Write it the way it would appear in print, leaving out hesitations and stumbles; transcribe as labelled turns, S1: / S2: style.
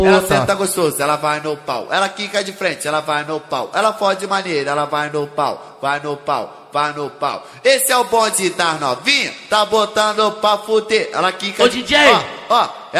S1: Ela senta gostoso, ela vai no pau. Ela quica de frente, ela vai no pau. Ela fode de maneira, ela vai no pau. Vai no pau, vai no pau. Esse é o bonde das novinhas, tá botando pra fuder. Ela quica
S2: Ô,
S1: de...
S2: DJ!
S1: Ó,